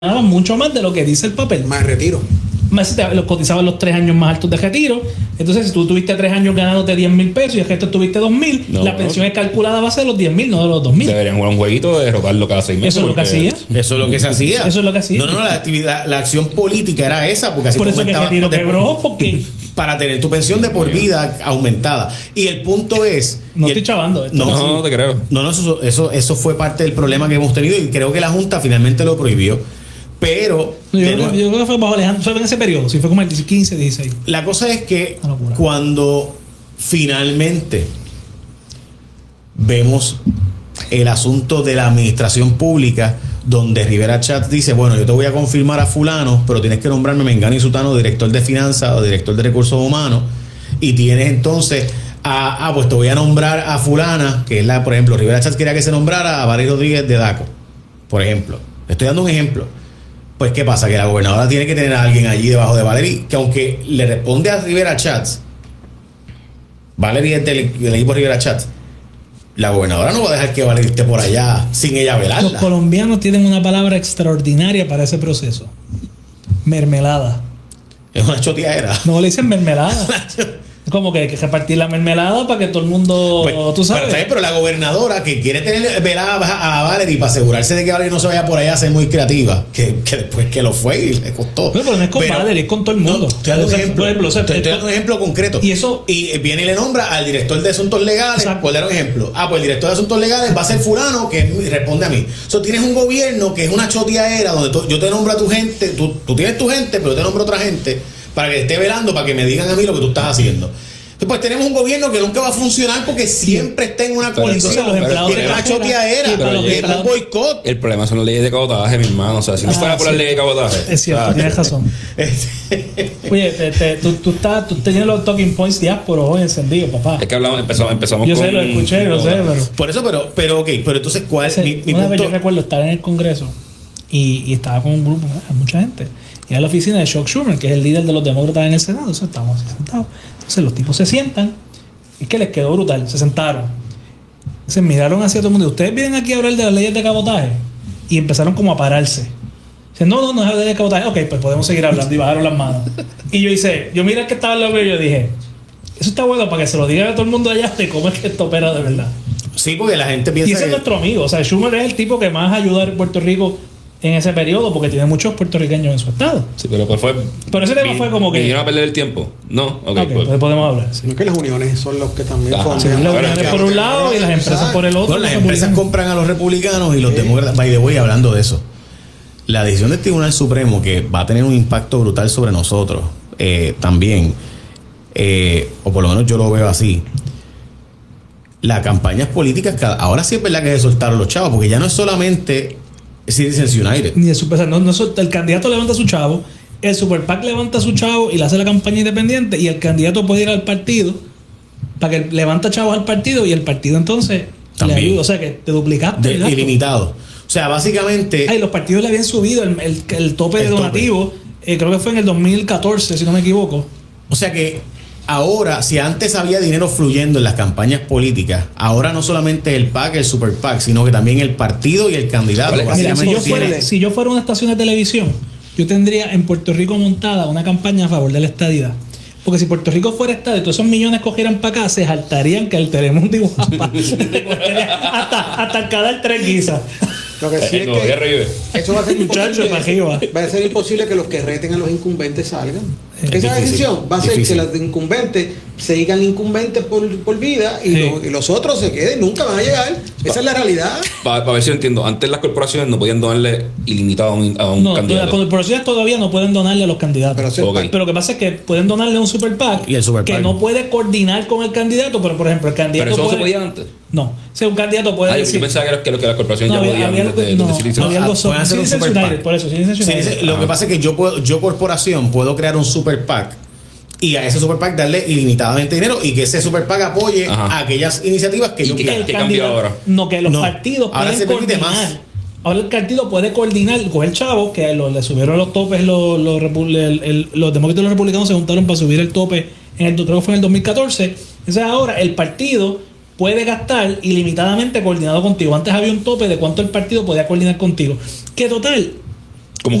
ganaban mucho más de lo que dice el papel. Más retiro. Más los cotizaban los 3 años más altos de retiro. Entonces, si tú tuviste 3 años ganándote 10,000 pesos y el resto tuviste 2,000, la pensión es calculada va a ser los 10,000, no de los 2,000. Deberían jugar un jueguito de rotarlo cada 6 meses. Eso es lo que hacía. Eso es lo que se hacía. Eso es lo que hacía. No, la actividad, la acción política era esa, porque así por eso que el retiro quebró, porque para tener tu pensión de por vida aumentada. Y el punto es... No estoy chavando esto. No te creo. No, eso fue parte del problema que hemos tenido y creo que la Junta finalmente lo prohibió. Pero... Yo creo que fue bajo Alejandro, fue en ese periodo, sí, fue como el 15, 16. La cosa es que cuando finalmente vemos el asunto de la administración pública, donde Rivera Chatz dice, bueno, yo te voy a confirmar a fulano, pero tienes que nombrarme Mengano y Sutano director de finanzas o director de recursos humanos, y tienes entonces pues te voy a nombrar a fulana, que es la, por ejemplo, Rivera Chatz quería que se nombrara a Valery Rodríguez de DACO, por ejemplo. Estoy dando un ejemplo. Pues ¿qué pasa? Que la gobernadora tiene que tener a alguien allí debajo de Valery, que aunque le responde a Rivera Chatz, Valery es del equipo Rivera Chatz, la gobernadora no va a dejar que Valery esté por allá sin ella velarla. Los colombianos tienen una palabra extraordinaria para ese proceso: mermelada. Es una choteadera. No le dicen mermelada. Como que hay que repartir la mermelada para que todo el mundo, pues, tú sabes. Pero la gobernadora que quiere tener velada a Valery para asegurarse de que Valery no se vaya por allá a ser muy creativa, que después que lo fue y le costó. Pero no es con Valery, es con todo el mundo. Te doy un ejemplo concreto. Y viene y le nombra al director de asuntos legales. Por dar un ejemplo. Pues el director de asuntos legales va a ser fulano que responde a mí. Tienes un gobierno que es una choteadera donde yo te nombro a tu gente, tú tienes tu gente, pero yo te nombro a otra gente para que esté velando, para que me digan a mí lo que tú estás haciendo. Pues tenemos un gobierno que nunca va a funcionar porque siempre está en una coalición. Tiene una choteadera, es un boicot. El problema son las leyes de cabotaje, mi hermano. O sea, si no fuera por las leyes de cabotaje. Es cierto, tienes razón. Oye, tú tenías los talking points diásporos hoy encendidos, papá. Es que empezamos yo sé, lo escuché, lo sé, pero... Por eso, pero entonces, ¿cuál es mi una punto? vez yo recuerdo estar en el Congreso y estaba con un grupo, mucha gente. Y en la oficina de Chuck Schumer, que es el líder de los demócratas en el Senado. Entonces estábamos sentados. Entonces los tipos se sientan. Es que les quedó brutal. Se sentaron. Se miraron hacia todo el mundo. ¿Ustedes vienen aquí a hablar de las leyes de cabotaje? Y empezaron como a pararse. Dicen, no es la ley de cabotaje. Ok, pues podemos seguir hablando. Y bajaron las manos. Y yo miré al que estaba al lado y yo dije, eso está bueno para que se lo diga a todo el mundo allá de cómo es que esto opera de verdad. Sí, porque la gente piensa y ese es nuestro amigo. O sea, Schumer es el tipo que más ayuda a Puerto Rico en ese periodo, porque tiene muchos puertorriqueños en su estado. Sí, pero pues fue... Pero ese tema fue como que... ¿Vinieron a perder el tiempo? No. Okay, pues podemos hablar. Sí. No es que las uniones son los que también fondean. Sí, las uniones por un lado y las empresas por el otro. Bueno, las empresas compran a los republicanos y los demócratas. By the way, hablando de eso, la decisión del Tribunal Supremo, que va a tener un impacto brutal sobre nosotros, también, o por lo menos yo lo veo así. Las campañas políticas, ahora sí es verdad que se soltaron los chavos, porque ya no es solamente Citizens United. Ni el candidato levanta su chavo, el Super PAC levanta su chavo y le hace la campaña independiente, y el candidato puede ir al partido para que levanta chavos al partido y el partido entonces también le ayuda. O sea que te duplicaste. Ilimitado. O sea, básicamente... los partidos le habían subido el tope de donativo. Creo que fue en el 2014, si no me equivoco. O sea que ahora, si antes había dinero fluyendo en las campañas políticas, ahora no solamente el PAC, el Super PAC, sino que también el partido y el candidato. Mira, si yo fuera una estación de televisión, yo tendría en Puerto Rico montada una campaña a favor de la estadidad. Porque si Puerto Rico fuera estadio y todos esos millones cogieran para acá, se saltarían que el Telemundo hasta el canal 3 guisa. Lo que sí es que eso va a ser imposible. Va a ser imposible que los que reten a los incumbentes salgan. Esa decisión va a ser que los incumbentes sigan incumbentes por vida y los otros se queden, nunca van a llegar. Esa es la realidad. Para ver si lo entiendo. Antes las corporaciones no podían donarle ilimitado a un candidato. Las corporaciones todavía no pueden donarle a los candidatos. Pero lo que pasa es que pueden donarle a un Super PAC que no puede coordinar con el candidato. Pero por ejemplo, el candidato. ¿Pero eso no se podía antes? No. Si un candidato puede decir. Yo pensaba que las corporaciones ya podían. Por eso, lo que pasa es que yo corporación puedo crear un Super PAC y a ese Super PAC darle ilimitadamente dinero y que ese Super PAC apoye a aquellas iniciativas que yo quiera. ¿Qué cambia ahora? No, que los partidos ahora se permite coordinar. más. Ahora el partido puede coordinar con el chavo, que le subieron los topes, los demócratas y los republicanos se juntaron para subir el tope, creo que fue en el 2014. Entonces ahora el partido puede gastar ilimitadamente coordinado contigo. Antes había un tope de cuánto el partido podía coordinar contigo. Que total,